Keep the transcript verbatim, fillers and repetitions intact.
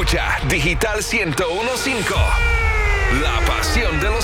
Escucha Digital ciento uno punto cinco. La pasión de los